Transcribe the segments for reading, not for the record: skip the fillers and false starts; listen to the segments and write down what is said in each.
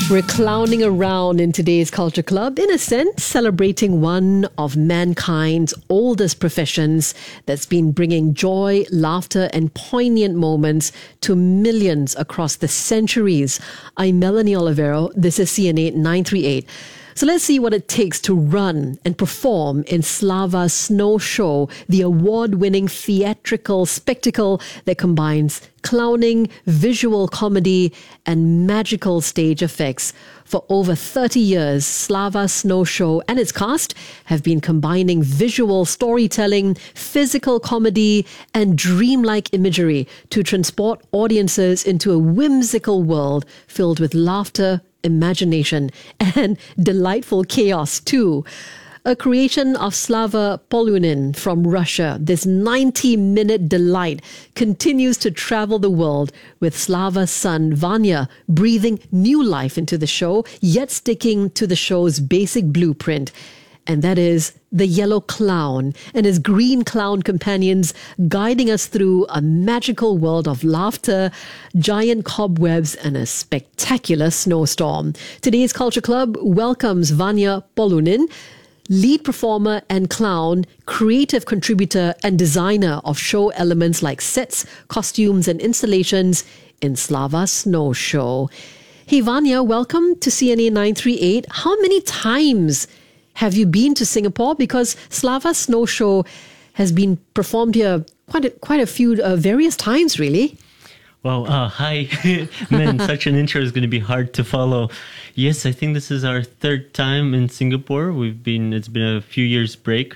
We're clowning around in today's Culture Club, in a sense, celebrating one of mankind's oldest professions that's been bringing joy, laughter, and poignant moments to millions across the centuries. I'm Melanie Olivero. This is CNA 938. So let's see what it takes to run and perform in Slava Snow Show, the award-winning theatrical spectacle that combines clowning, visual comedy, and magical stage effects. For over 30 years, Slava Snow Show and its cast have been combining visual storytelling, physical comedy, and dreamlike imagery to transport audiences into a whimsical world filled with laughter, imagination, and delightful chaos too. A creation of Slava Polunin from Russia, this 90-minute delight continues to travel the world with Slava's son Vanya breathing new life into the show, yet sticking to the show's basic blueprint. And that is the yellow clown and his green clown companions guiding us through a magical world of laughter, giant cobwebs, and a spectacular snowstorm. Today's Culture Club welcomes Vanya Polunin, lead performer and clown, creative contributor and designer of show elements like sets, costumes, and installations in Slava Snow Show. Hey Vanya, welcome to CNA 938. How many times have you been to Singapore? Because Slava Snow Show has been performed here quite a few various times, really. Well, hi. Man, such an intro is going to be hard to follow. Yes, I think this is our third time in Singapore. It's been a few years break.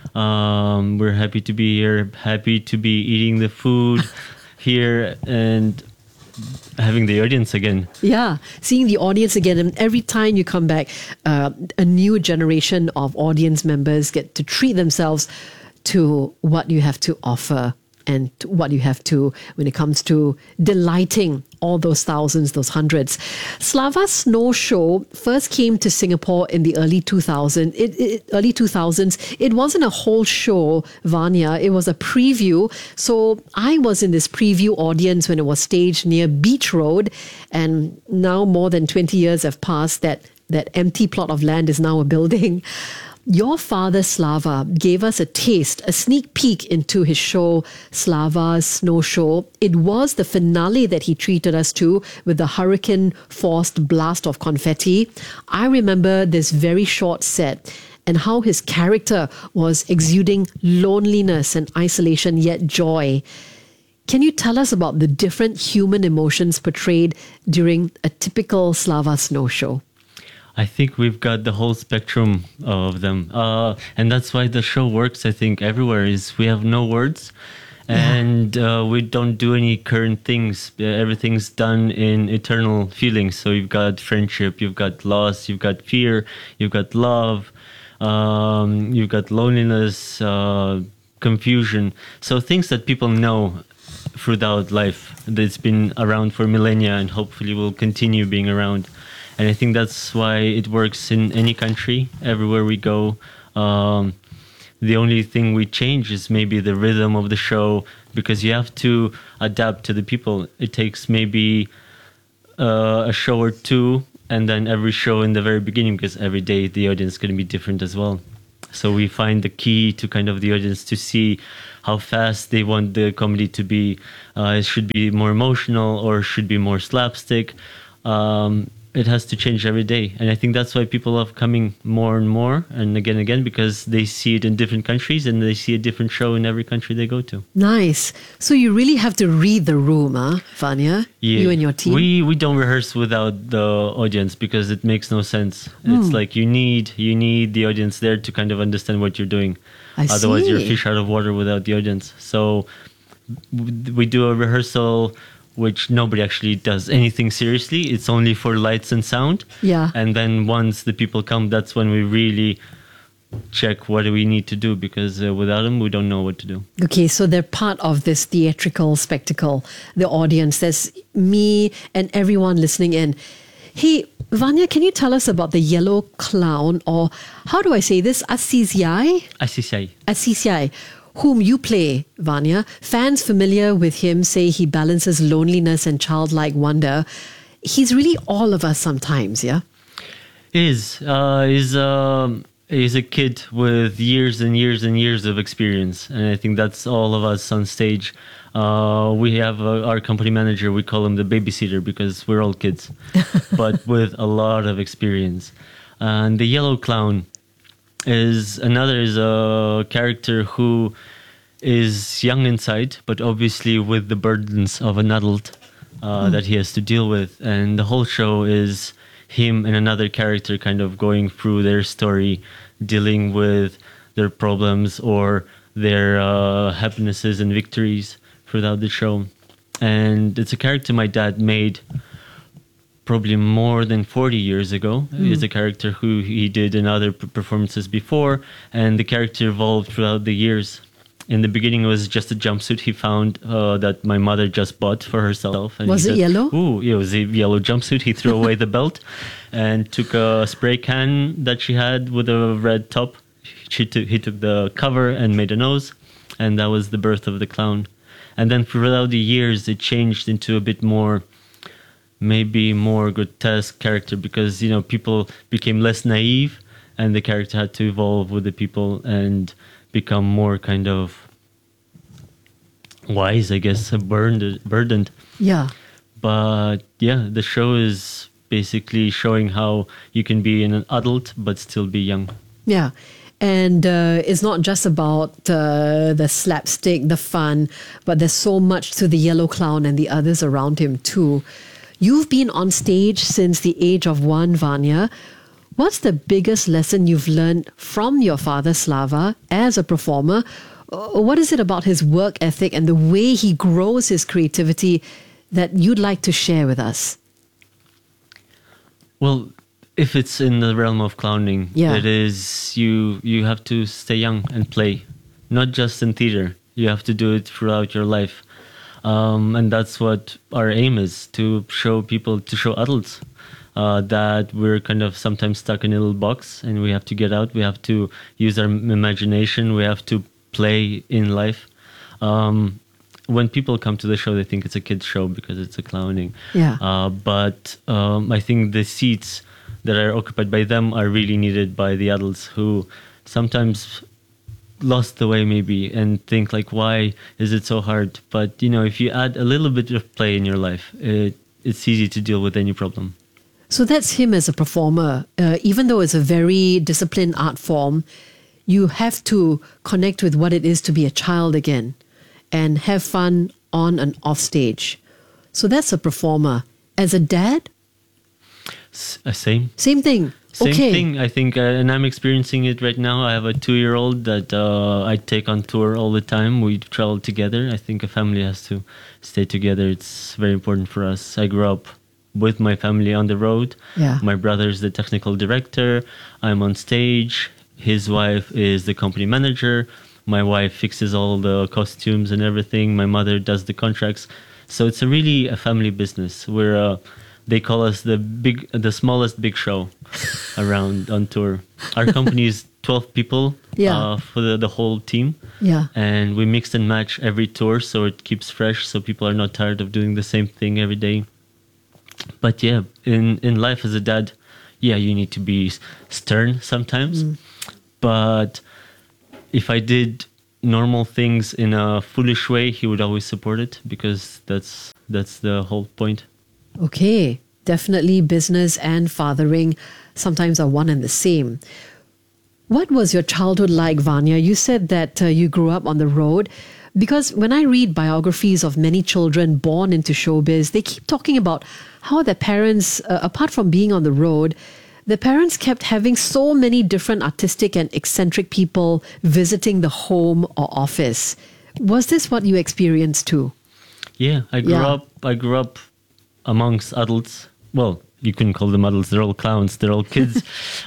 We're happy to be here, happy to be eating the food here and having the audience again. Yeah, seeing the audience again. And every time you come back, a new generation of audience members get to treat themselves to what you have to offer and what you have to when it comes to delighting all those thousands, those hundreds. Slava Snow Show first came to Singapore in the early 2000s. It wasn't a whole show, Vanya. It was a preview. So I was in this preview audience when it was staged near Beach Road. And now more than 20 years have passed. That empty plot of land is now a building. Your father, Slava, gave us a sneak peek into his show, Slava's Snow Show. It was the finale that he treated us to with the hurricane-forced blast of confetti. I remember this very short set and how his character was exuding loneliness and isolation, yet joy. Can you tell us about the different human emotions portrayed during a typical Slava Snow Show? I think we've got the whole spectrum of them. And that's why the show works, I think, everywhere, is we have no words and we don't do any current things. Everything's done in eternal feelings. So you've got friendship, you've got loss, you've got fear, you've got love, you've got loneliness, confusion. So things that people know throughout life, that's been around for millennia and hopefully will continue being around. And I think that's why it works in any country, everywhere we go. The only thing we change is maybe the rhythm of the show, because you have to adapt to the people. It takes maybe a show or two, and then every show in the very beginning, because every day the audience is going to be different as well. So we find the key to kind of the audience to see how fast they want the comedy to be. It should be more emotional or should be more slapstick. It has to change every day. And I think that's why people love coming more and more and again, because they see it in different countries and they see a different show in every country they go to. Nice. So you really have to read the room, huh, Vanya? Yeah. You and your team? We don't rehearse without the audience because it makes no sense. It's like you need the audience there to kind of understand what you're doing. Otherwise, you're a fish out of water without the audience. So we do a rehearsal which nobody actually does anything seriously. It's only for lights and sound. Yeah. And then once the people come, that's when we really check what do we need to do, because without them, we don't know what to do. Okay, so they're part of this theatrical spectacle, the audience. There's me and everyone listening in. Hey, Vanya, can you tell us about the yellow clown, or how do I say this? Asisiai? Asisiai, whom you play, Vanya. Fans familiar with him say he balances loneliness and childlike wonder. he's really all of us sometimes, yeah? He's a kid with years and years and years of experience, and I think that's all of us on stage. We have our company manager. We call him the babysitter because we're all kids, but with a lot of experience. And the yellow clown is a character who is young inside, but obviously with the burdens of an adult that he has to deal with. And the whole show is him and another character kind of going through their story, dealing with their problems or their happinesses and victories throughout the show. And it's a character my dad made probably more than 40 years ago. He's a character who he did in other performances before, and the character evolved throughout the years. In the beginning, it was just a jumpsuit he found that my mother just bought for herself. And Was it yellow? Ooh, it was a yellow jumpsuit. He threw away the belt and took a spray can that she had with a red top. He took the cover and made a nose, and that was the birth of the clown. And then throughout the years, it changed into a bit more, maybe more grotesque character because, people became less naive and the character had to evolve with the people and become more kind of wise, I guess, burdened. Yeah. But yeah, the show is basically showing how you can be an adult but still be young. Yeah. And it's not just about the slapstick, the fun, but there's so much to the yellow clown and the others around him too. You've been on stage since the age of 1, Vanya. What's the biggest lesson you've learned from your father, Slava, as a performer? What is it about his work ethic and the way he grows his creativity that you'd like to share with us? Well, if it's in the realm of clowning, Yeah. it is you have to stay young and play, not just in theater. You have to do it throughout your life. And that's what our aim is, to show adults that we're kind of sometimes stuck in a little box and we have to get out. We have to use our imagination. We have to play in life. When people come to the show, they think it's a kid's show because it's a clowning. Yeah. But I think the seats that are occupied by them are really needed by the adults who sometimes lost the way maybe and think like, why is it so hard? But, if you add a little bit of play in your life, it's easy to deal with any problem. So that's him as a performer. Even though it's a very disciplined art form, you have to connect with what it is to be a child again and have fun on and off stage. So that's a performer. As a dad? Same. Same thing. Same Okay. thing, I think, and I'm experiencing it right now. I have a 2-year-old that I take on tour all the time. We travel together. I think a family has to stay together. It's very important for us. I grew up with my family on the road. Yeah. My brother's the technical director. I'm on stage. His wife is the company manager. My wife fixes all the costumes and everything. My mother does the contracts. So it's really a family business. They call us the smallest big show around on tour. Our company is 12 people for the whole team. Yeah. And we mix and match every tour so it keeps fresh, so people are not tired of doing the same thing every day. But yeah, in life as a dad, you need to be stern sometimes. But if I did normal things in a foolish way, he would always support it because that's the whole point. Okay. Definitely business and fathering sometimes are one and the same. What was your childhood like, Vanya? You said that you grew up on the road. Because when I read biographies of many children born into showbiz, they keep talking about how their parents, apart from being on the road, the parents kept having so many different artistic and eccentric people visiting the home or office. Was this what you experienced too? Yeah, I grew up amongst adults. Well, you couldn't call them adults. They're all clowns. They're all kids.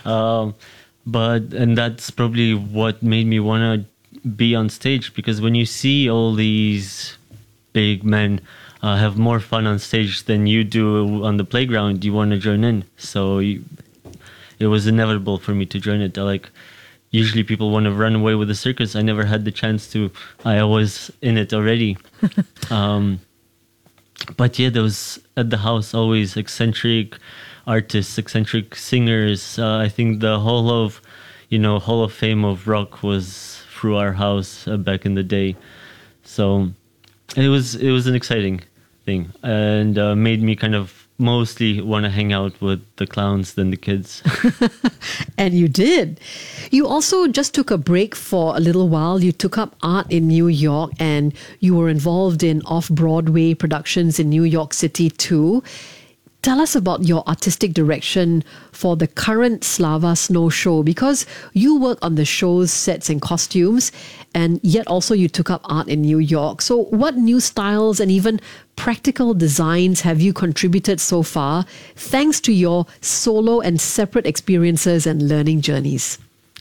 And that's probably what made me want to be on stage, because when you see all these big men have more fun on stage than you do on the playground, you want to join in. So it was inevitable for me to join it. Usually people want to run away with the circus. I never had the chance to. I was in it already. But yeah, there was at the house always eccentric artists, eccentric singers. I think the Hall of Fame of rock was through our house back in the day. So it was an exciting thing, and made me kind of mostly want to hang out with the clowns than the kids. And you did. You also just took a break for a little while. You took up art in New York and you were involved in off-Broadway productions in New York City too. Tell us about your artistic direction for the current Slava Snow Show, because you work on the show's sets and costumes, and yet also you took up art in New York. So what new styles and even practical designs have you contributed so far, thanks to your solo and separate experiences and learning journeys?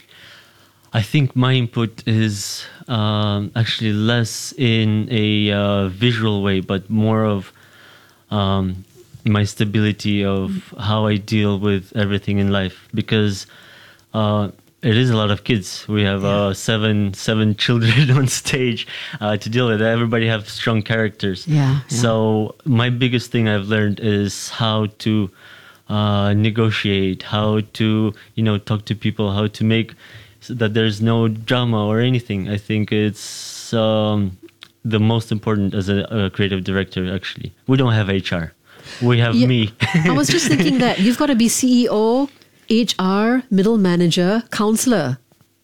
I think my input is actually less in a visual way, but more of my stability of how I deal with everything in life, because it is a lot of kids. We have seven children on stage to deal with. Everybody have strong characters. Yeah. So my biggest thing I've learned is how to negotiate, how to talk to people, how to make so that there's no drama or anything. I think it's the most important as a creative director. Actually, we don't have HR. We have me. I was just thinking that you've got to be CEO, HR, middle manager, counselor.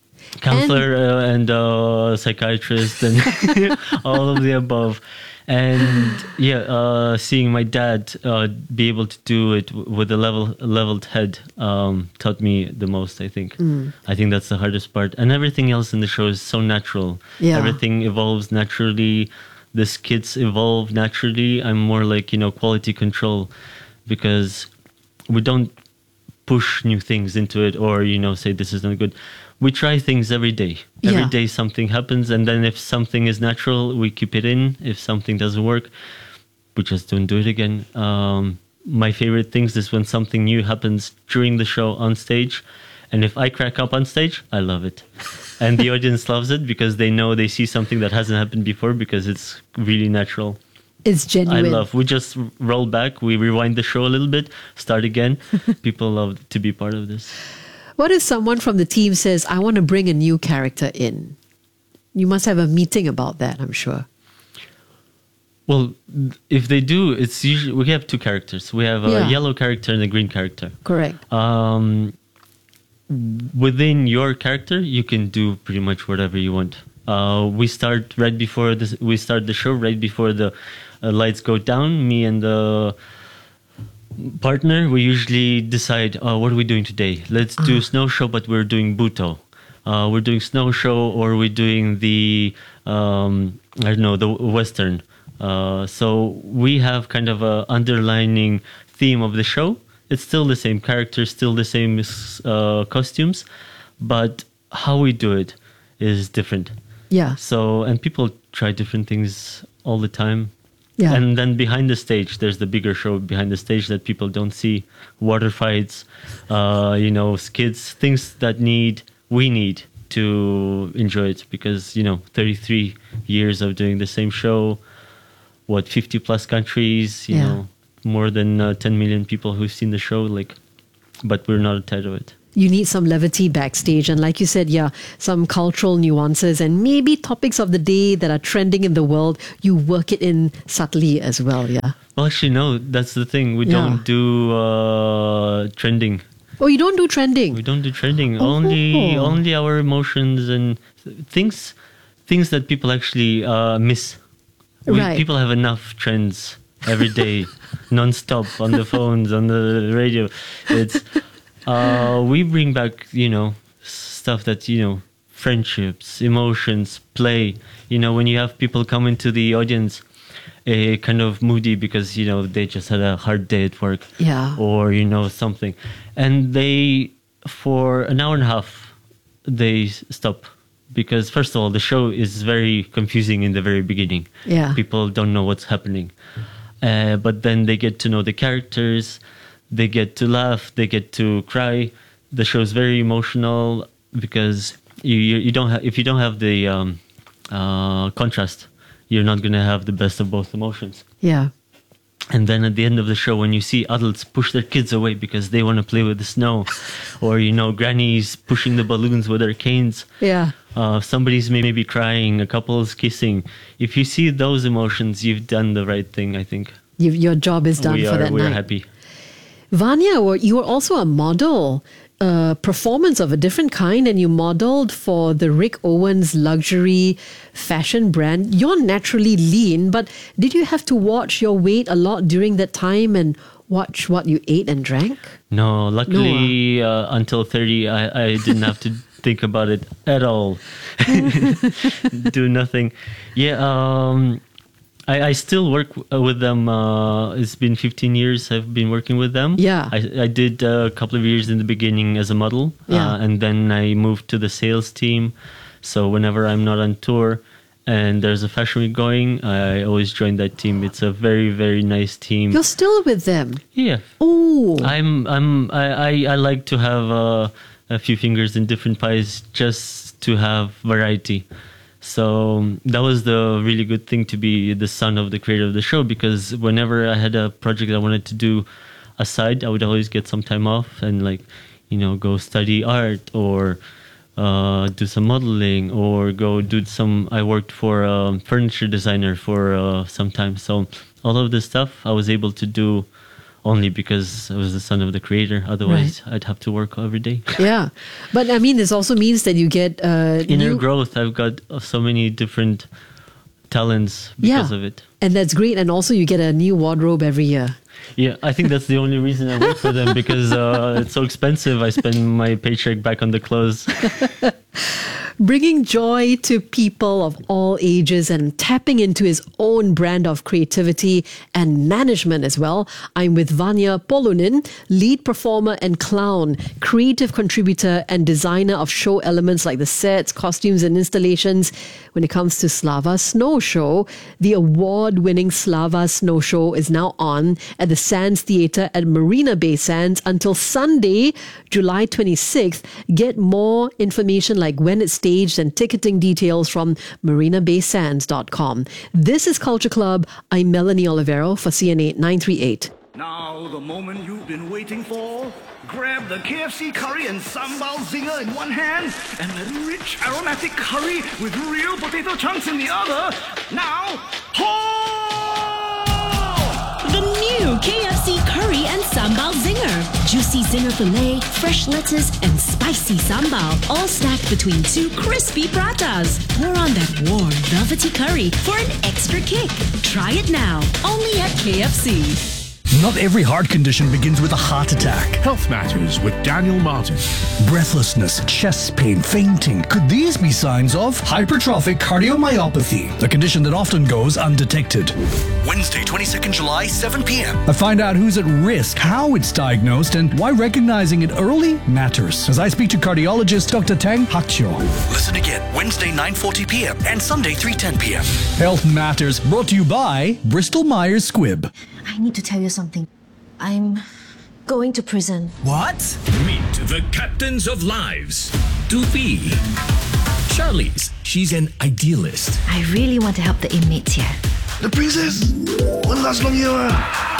And psychiatrist and all of the above. And seeing my dad be able to do it with a leveled head taught me the most, I think. I think that's the hardest part. And everything else in the show is so natural. Yeah. Everything evolves naturally. The skits evolve naturally. I'm more like, quality control, because we don't push new things into it or, say this is not good. We try things every day. Every day something happens, and then if something is natural, we keep it in. If something doesn't work, we just don't do it again. My favorite things is when something new happens during the show on stage, and if I crack up on stage, I love it. And the audience loves it because they know they see something that hasn't happened before, because it's really natural. It's genuine. We just roll back, we rewind the show a little bit, start again. People love to be part of this. What if someone from the team says, I want to bring a new character in? You must have a meeting about that, I'm sure. Well, if they do, it's usually, we have two characters. We have a yellow character and a green character. Correct. Within your character, you can do pretty much whatever you want. We start right before this. We start the show right before the lights go down. Me and the partner, we usually decide, what are we doing today? Let's do snow show, but we're doing buto. We're doing snow show, or we're doing the the western. So we have kind of a underlining theme of the show. It's still the same characters, still the same costumes, but how we do it is different. Yeah. So, and people try different things all the time. Yeah. And then behind the stage, there's the bigger show behind the stage that people don't see. Water fights, skits, things that we need to enjoy it, because, 33 years of doing the same show, 50 plus countries, more than 10 million people who've seen the show, but we're not attached to it. You need some levity backstage. And like you said, some cultural nuances and maybe topics of the day that are trending in the world. You work it in subtly as well, yeah? Well, actually, no, that's the thing. We don't do trending. Oh, you don't do trending? We don't do trending. Only our emotions and things that people actually miss. Right. People have enough trends every day, non-stop, on the phones, on the radio. It's we bring back, stuff that, friendships, emotions, play. When you have people come into the audience kind of moody because, they just had a hard day at work. Yeah. Or, something. And they, for an hour and a half, they stop. Because, first of all, the show is very confusing in the very beginning. Yeah. People don't know what's happening. But then they get to know the characters. They get to laugh. They get to cry. The show is very emotional because you don't have, if you don't have the contrast, you're not going to have the best of both emotions. Yeah. And then at the end of the show, when you see adults push their kids away because they want to play with the snow, or, grannies pushing the balloons with their canes. Yeah. Somebody's maybe crying, a couple's kissing. If you see those emotions, you've done the right thing, I think. Your job is done for that night. We're happy. Vanya, you were also a model, performance of a different kind, and you modeled for the Rick Owens luxury fashion brand. You're naturally lean, but did you have to watch your weight a lot during that time and watch what you ate and drank? No, luckily until 30, I didn't have to think about it at all. Do nothing. Yeah, I still work with them. It's been 15 years I've been working with them. Yeah. I did a couple of years in the beginning as a model. Yeah. And then I moved to the sales team. So whenever I'm not on tour and there's a fashion week going, I always join that team. It's a very, very nice team. You're still with them? Yeah. Oh. I like to have a few fingers in different pies just to have variety. So that was the really good thing to be the son of the creator of the show, because whenever I had a project I wanted to do aside, I would always get some time off and go study art or do some modeling or go do some. I worked for a furniture designer for some time. So all of this stuff I was able to do only because I was the son of the creator. Otherwise, I'd have to work every day. Yeah. But I mean, this also means that you get inner growth. I've got so many different talents because of it. And that's great. And also you get a new wardrobe every year. Yeah, I think that's the only reason I work for them, because it's so expensive. I spend my paycheck back on the clothes. Bringing joy to people of all ages and tapping into his own brand of creativity and management as well. I'm with Vanya Polunin, lead performer and clown, creative contributor and designer of show elements like the sets, costumes and installations. When it comes to Slava Snow Show, the award-winning Slava Snow Show is now on at the Sands Theatre at Marina Bay Sands until Sunday, July 26th. Get more information like when it's staged and ticketing details from marinabaysands.com. This is Culture Club. I'm Melanie Olivero for CNA 938. Now, the moment you've been waiting for. Grab the KFC curry and sambal zinger in one hand and the rich aromatic curry with real potato chunks in the other. Now, The new KFC curry and sambal zinger. Juicy zinger filet, fresh lettuce, and spicy sambal, all stacked between two crispy pratas. Pour on that warm, velvety curry for an extra kick. Try it now, only at KFC. Not every heart condition begins with a heart attack. Health Matters with Daniel Martin. Breathlessness, chest pain, fainting. Could these be signs of hypertrophic cardiomyopathy, a condition that often goes undetected? Wednesday, 22nd July, 7 p.m. I find out who's at risk, how it's diagnosed, and why recognizing it early matters. As I speak to cardiologist Dr. Tang Hakcho. Listen again, Wednesday, 9:40 p.m. and Sunday, 3:10 p.m. Health Matters, brought to you by Bristol Myers Squibb. I need to tell you something. I'm going to prison. What? Meet the captains of lives. Doopy. Charlize, she's an idealist. I really want to help the inmates here. the princess won't last long here.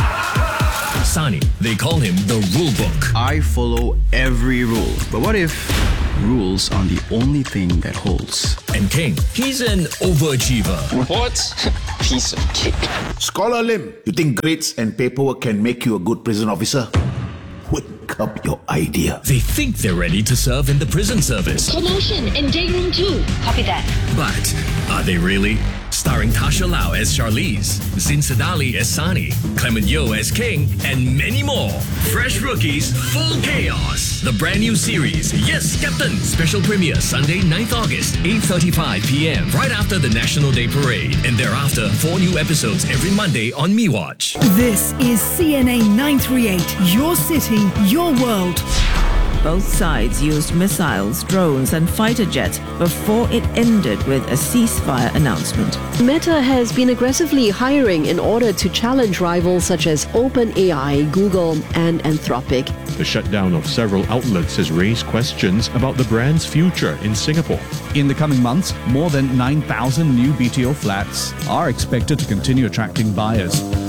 Sani, they call him the rule book. I follow every rule. But what if rules are the only thing that holds? And King, he's an overachiever. What? Piece of cake. Scholar Lim, you think grades and paperwork can make you a good prison officer? Wake up your idea. They think they're ready to serve in the prison service. Promotion in day room 2. Copy that. But are they really? Starring Tasha Lau as Charlize, Zin Sadali as Sani, Clement Yeoh as King, and many more. Fresh Rookies, Full Chaos. The brand new series, Yes, Captain. Special premiere Sunday, 9th August, 8:35 p.m. right after the National Day Parade. And thereafter, 4 new episodes every Monday on MeWatch. This is CNA 938, your city, your world. Both sides used missiles, drones, and fighter jets before it ended with a ceasefire announcement. Meta has been aggressively hiring in order to challenge rivals such as OpenAI, Google, and Anthropic. The shutdown of several outlets has raised questions about the brand's future in Singapore. In the coming months, more than 9,000 new BTO flats are expected to continue attracting buyers.